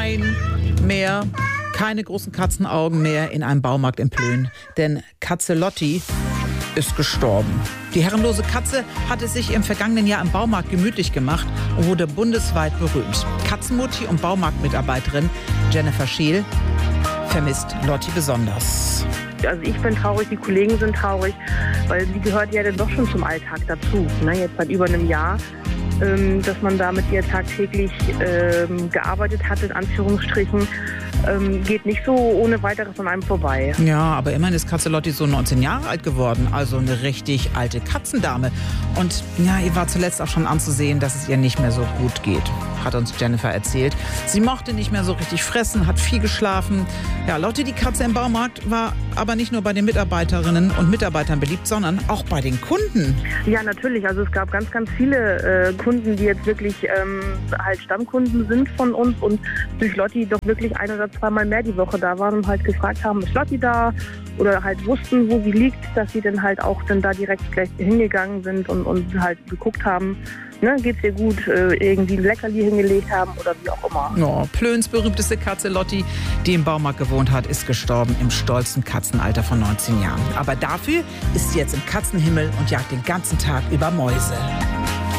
keine großen Katzenaugen mehr in einem Baumarkt in Plön. Denn Katze Lotti ist gestorben. Die herrenlose Katze hatte sich im vergangenen Jahr im Baumarkt gemütlich gemacht und wurde bundesweit berühmt. Katzenmutti und Baumarktmitarbeiterin Jennifer Scheel vermisst Lotti besonders. Also ich bin traurig, die Kollegen sind traurig, weil sie gehört ja dann doch schon zum Alltag dazu. Jetzt seit über einem Jahr, dass man da mit ihr tagtäglich gearbeitet hat, in Anführungsstrichen, geht nicht so ohne weiteres an einem vorbei. Ja, aber immerhin ist Katze Lotti so 19 Jahre alt geworden, also eine richtig alte Katzendame. Und ja, ihr war zuletzt auch schon anzusehen, dass es ihr nicht mehr so gut geht, hat uns Jennifer erzählt. Sie mochte nicht mehr so richtig fressen, hat viel geschlafen. Ja, Lotti, die Katze im Baumarkt, war aber nicht nur bei den Mitarbeiterinnen und Mitarbeitern beliebt, sondern auch bei den Kunden. Ja, natürlich. Also es gab ganz, ganz viele Kunden, die jetzt wirklich halt Stammkunden sind von uns und durch Lotti doch wirklich ein oder zweimal mehr die Woche da waren und halt gefragt haben, ist Lotti da? Oder halt wussten, wo sie liegt, dass sie dann halt auch dann da direkt gleich hingegangen sind und halt geguckt haben, geht's ihr gut, irgendwie ein Leckerli hingelegt haben oder wie auch immer. Ja, Plöns berühmteste Katze Lotti, die im Baumarkt gewohnt hat, ist gestorben im stolzen Katzenalter von 19 Jahren. Aber dafür ist sie jetzt im Katzenhimmel und jagt den ganzen Tag über Mäuse.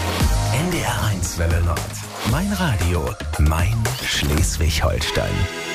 NDR 1 Welle Nord. Mein Radio, mein Schleswig-Holstein.